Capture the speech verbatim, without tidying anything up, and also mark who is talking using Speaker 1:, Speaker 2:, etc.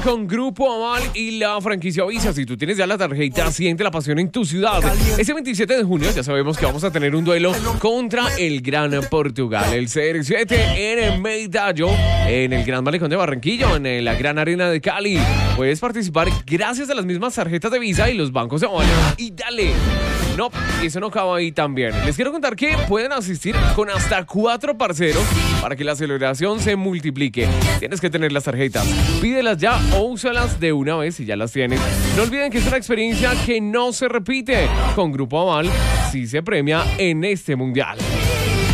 Speaker 1: Con Grupo Aval y la franquicia Visa. Si tú tienes ya la tarjeta, siente la pasión en tu ciudad. Ese veintisiete de junio ya sabemos que vamos a tener un duelo contra el Gran Portugal. El C R siete en el Medallo, en el Gran Malecón de Barranquilla, en la Gran Arena de Cali. Puedes participar gracias a las mismas tarjetas de Visa y los bancos de Aval. Y dale. No, y eso no acaba ahí también. Les quiero contar que pueden asistir con hasta cuatro parceros para que la celebración se multiplique. Tienes que tener las tarjetas. Pídelas ya o úsalas de una vez si ya las tienes. No olviden que es una experiencia que no se repite. Con Grupo Aval sí se premia en este mundial.